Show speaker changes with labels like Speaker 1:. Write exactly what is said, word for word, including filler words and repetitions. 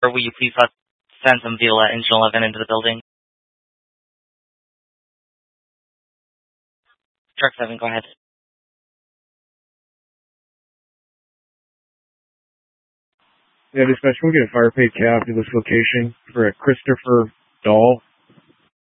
Speaker 1: Or will you please let send some Viola Engine eleven into the building? Truck seven, go ahead.
Speaker 2: Yeah, dispatch, we'll get a fire paid cab to this location for a Christopher Dahl.